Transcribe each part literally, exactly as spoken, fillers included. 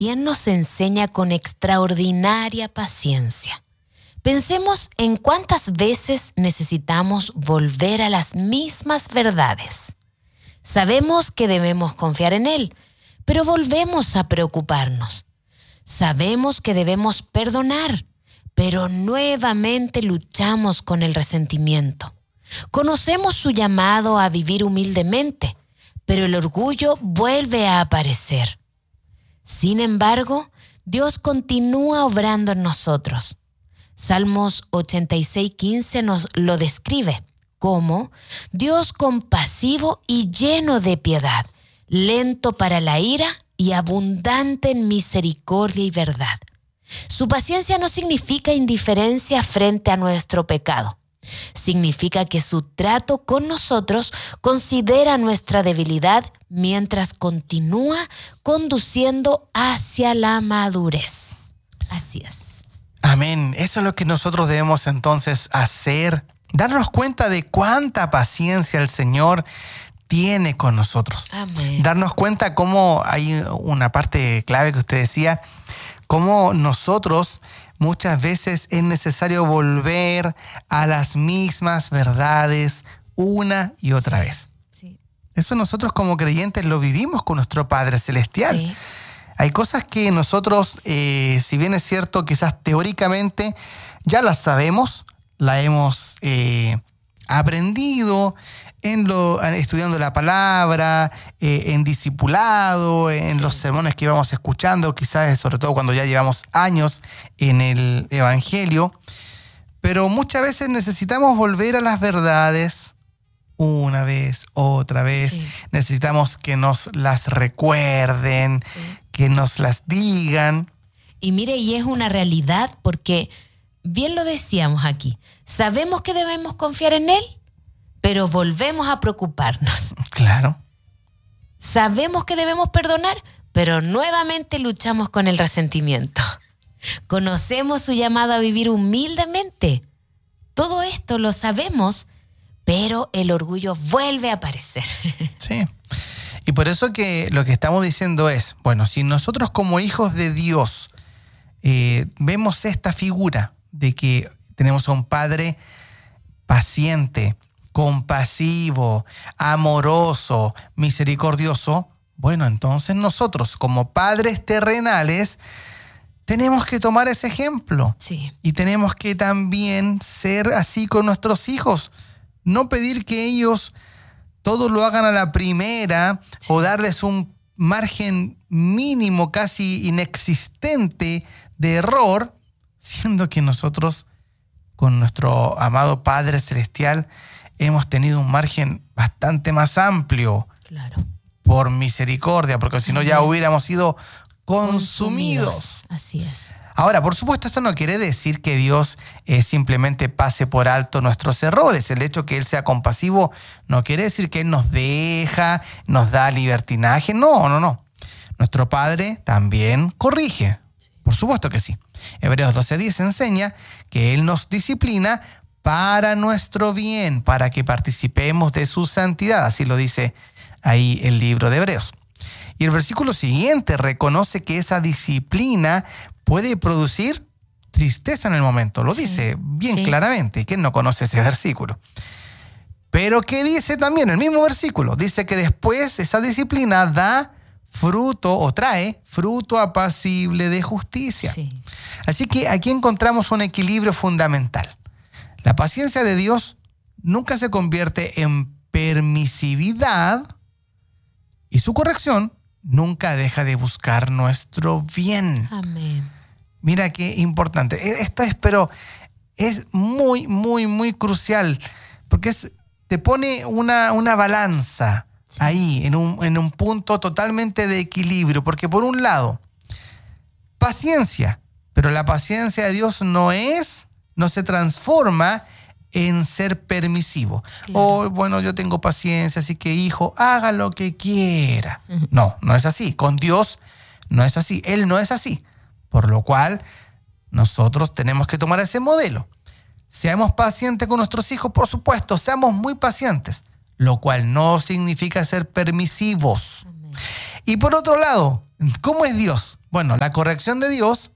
y Él nos enseña con extraordinaria paciencia. Pensemos en cuántas veces necesitamos volver a las mismas verdades. Sabemos que debemos confiar en Él, pero volvemos a preocuparnos. Sabemos que debemos perdonar, pero nuevamente luchamos con el resentimiento. Conocemos su llamado a vivir humildemente, pero el orgullo vuelve a aparecer. Sin embargo, Dios continúa obrando en nosotros. Salmos ochenta y seis, quince nos lo describe como Dios compasivo y lleno de piedad, lento para la ira y abundante en misericordia y verdad. Su paciencia no significa indiferencia frente a nuestro pecado. Significa que su trato con nosotros considera nuestra debilidad mientras continúa conduciendo hacia la madurez. Así es. Amén. Eso es lo que nosotros debemos entonces hacer. Darnos cuenta de cuánta paciencia el Señor tiene con nosotros. Amén. Darnos cuenta cómo hay una parte clave que usted decía, cómo nosotros muchas veces es necesario volver a las mismas verdades una y otra sí, vez. Sí. Eso nosotros como creyentes lo vivimos con nuestro Padre Celestial. Sí. Hay cosas que nosotros, eh, si bien es cierto, quizás teóricamente ya las sabemos, la hemos eh, aprendido en lo, estudiando la palabra, eh, en discipulado, en sí. los sermones que íbamos escuchando, quizás sobre todo cuando ya llevamos años en el Evangelio. Pero muchas veces necesitamos volver a las verdades una vez, otra vez. Sí. Necesitamos que nos las recuerden, Sí. que nos las digan. Y mire, y es una realidad porque, bien lo decíamos aquí, sabemos que debemos confiar en Él, pero volvemos a preocuparnos. Claro. Sabemos que debemos perdonar, pero nuevamente luchamos con el resentimiento. Conocemos su llamado a vivir humildemente. Todo esto lo sabemos, pero el orgullo vuelve a aparecer. Sí. Y por eso que lo que estamos diciendo es, bueno, si nosotros como hijos de Dios eh, vemos esta figura de que tenemos a un Padre paciente, compasivo, amoroso, misericordioso, bueno, entonces nosotros como padres terrenales tenemos que tomar ese ejemplo. Sí. Y tenemos que también ser así con nuestros hijos. No pedir que ellos todo lo hagan a la primera, sí, o darles un margen mínimo, casi inexistente de error, siendo que nosotros con nuestro amado Padre Celestial hemos tenido un margen bastante más amplio. Claro. Por misericordia, porque si no ya hubiéramos sido consumidos. Consumidos. Así es. Ahora, por supuesto, esto no quiere decir que Dios eh, simplemente pase por alto nuestros errores. El hecho que Él sea compasivo no quiere decir que Él nos deja, nos da libertinaje. No, no, no. Nuestro Padre también corrige. Por supuesto que sí. Hebreos doce diez enseña que Él nos disciplina para nuestro bien, para que participemos de su santidad. Así lo dice ahí el libro de Hebreos. Y el versículo siguiente reconoce que esa disciplina puede producir tristeza en el momento. Lo sí, dice bien sí. claramente. ¿Quién no conoce ese versículo? Pero ¿qué dice también el mismo versículo? Dice que después esa disciplina da fruto o trae fruto apacible de justicia. Sí. Así que aquí encontramos un equilibrio fundamental. La paciencia de Dios nunca se convierte en permisividad y su corrección nunca deja de buscar nuestro bien. Amén. Mira qué importante. Esto es, pero es muy, muy, muy crucial porque es, te pone una, una balanza sí. ahí, en un, en un punto totalmente de equilibrio. Porque por un lado, paciencia, pero la paciencia de Dios no es, no se transforma en ser permisivo. Claro. Oh, bueno, yo tengo paciencia, así que hijo, haga lo que quiera. Uh-huh. No, no es así. Con Dios no es así. Él no es así. Por lo cual, nosotros tenemos que tomar ese modelo. Seamos pacientes con nuestros hijos, por supuesto, seamos muy pacientes, lo cual no significa ser permisivos. Uh-huh. Y por otro lado, ¿cómo es Dios? Bueno, la corrección de Dios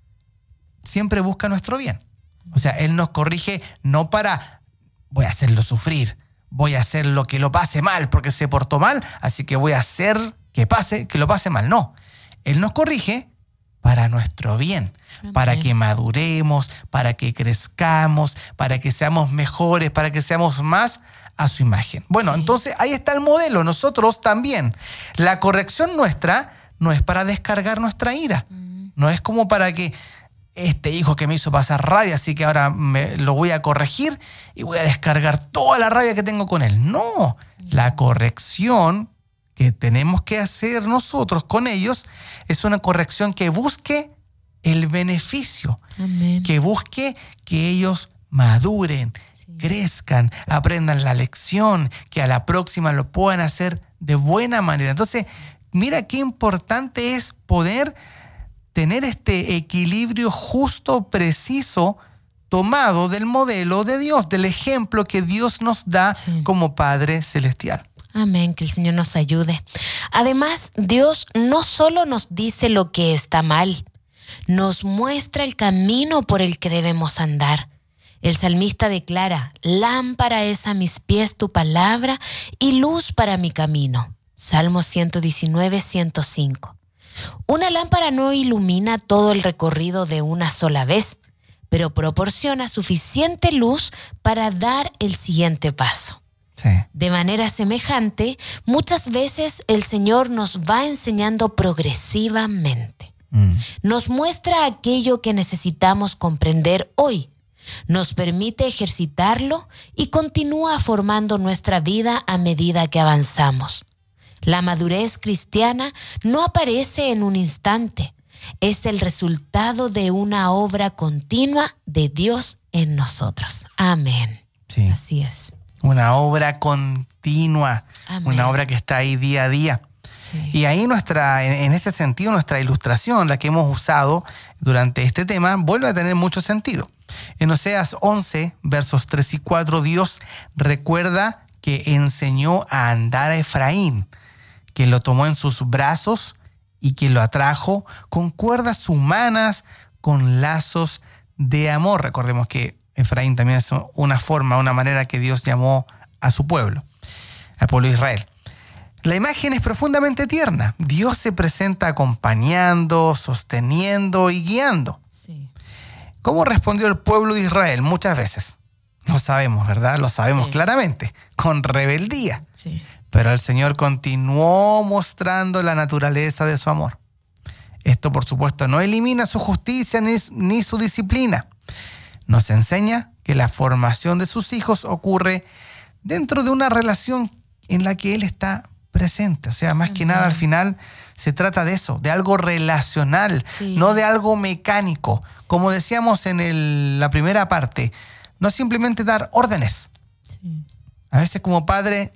siempre busca nuestro bien. O sea, Él nos corrige no para voy a hacerlo sufrir, voy a hacer lo que lo pase mal porque se portó mal, así que voy a hacer que pase, que lo pase mal. No, Él nos corrige para nuestro bien, Amén. Para que maduremos, para que crezcamos, para que seamos mejores, para que seamos más a su imagen. Bueno, sí. Entonces ahí está el modelo. Nosotros también. La corrección nuestra no es para descargar nuestra ira. Mm. No es como para que este hijo que me hizo pasar rabia, así que ahora me, lo voy a corregir y voy a descargar toda la rabia que tengo con él. No, la corrección que tenemos que hacer nosotros con ellos es una corrección que busque el beneficio, Amén. Que busque que ellos maduren, sí. crezcan, aprendan la lección, que a la próxima lo puedan hacer de buena manera. Entonces, mira qué importante es poder tener este equilibrio justo, preciso, tomado del modelo de Dios, del ejemplo que Dios nos da sí. como Padre Celestial. Amén, que el Señor nos ayude. Además, Dios no solo nos dice lo que está mal, nos muestra el camino por el que debemos andar. El salmista declara, lámpara es a mis pies tu palabra y luz para mi camino. Salmo ciento diecinueve, ciento cinco. Una lámpara no ilumina todo el recorrido de una sola vez, pero proporciona suficiente luz para dar el siguiente paso. Sí. De manera semejante, muchas veces el Señor nos va enseñando progresivamente. Mm. Nos muestra aquello que necesitamos comprender hoy, nos permite ejercitarlo y continúa formando nuestra vida a medida que avanzamos. La madurez cristiana no aparece en un instante, es el resultado de una obra continua de Dios en nosotros. Amén. Sí. Así es. Una obra continua, Amén. Una obra que está ahí día a día. Sí. Y ahí nuestra, en, en este sentido, nuestra ilustración, la que hemos usado durante este tema, vuelve a tener mucho sentido. En Oseas once, versos tres y cuatro, Dios recuerda que enseñó a andar a Efraín, que lo tomó en sus brazos y que lo atrajo con cuerdas humanas, con lazos de amor. Recordemos que Efraín también es una forma, una manera que Dios llamó a su pueblo, al pueblo de Israel. La imagen es profundamente tierna. Dios se presenta acompañando, sosteniendo y guiando. Sí. ¿Cómo respondió el pueblo de Israel? Muchas veces. Lo sabemos, ¿verdad? Lo sabemos sí. claramente. Con rebeldía. Sí. Pero el Señor continuó mostrando la naturaleza de su amor. Esto, por supuesto, no elimina su justicia ni, ni su disciplina. Nos enseña que la formación de sus hijos ocurre dentro de una relación en la que Él está presente. O sea, más que nada, al final se trata de eso, de algo relacional, sí. no de algo mecánico. Como decíamos en el, la primera parte, no simplemente dar órdenes. Sí. A veces como padre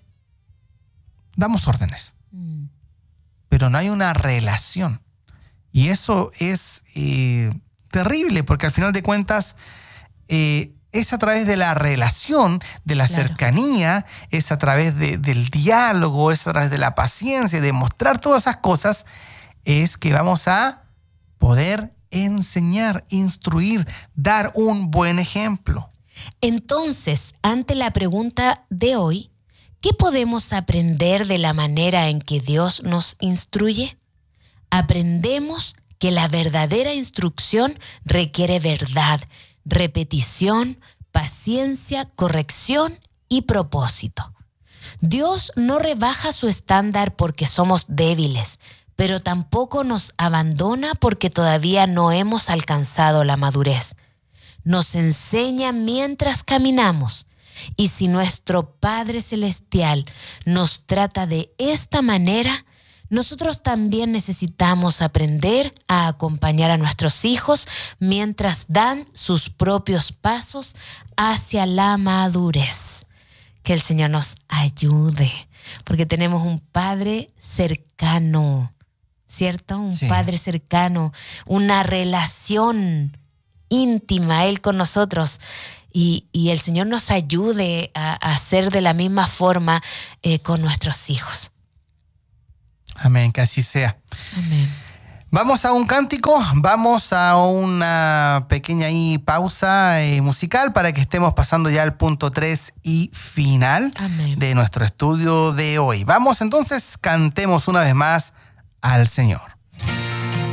damos órdenes, mm. pero no hay una relación. Y eso es eh, terrible, porque al final de cuentas eh, es a través de la relación, de la claro. cercanía, es a través de, del diálogo, es a través de la paciencia, de mostrar todas esas cosas, es que vamos a poder enseñar, instruir, dar un buen ejemplo. Entonces, ante la pregunta de hoy, ¿qué podemos aprender de la manera en que Dios nos instruye? Aprendemos que la verdadera instrucción requiere verdad, repetición, paciencia, corrección y propósito. Dios no rebaja su estándar porque somos débiles, pero tampoco nos abandona porque todavía no hemos alcanzado la madurez. Nos enseña mientras caminamos. Y si nuestro Padre Celestial nos trata de esta manera, nosotros también necesitamos aprender a acompañar a nuestros hijos mientras dan sus propios pasos hacia la madurez. Que el Señor nos ayude, porque tenemos un Padre cercano, ¿cierto? Un sí. Padre cercano, una relación íntima, Él con nosotros. Y, y el Señor nos ayude a, a hacer de la misma forma eh, con nuestros hijos. Amén, que así sea. Amén. Vamos a un cántico, vamos a una pequeña ahí pausa eh, musical para que estemos pasando ya al punto tres y final Amén. de nuestro estudio de hoy. Vamos entonces, cantemos una vez más al Señor.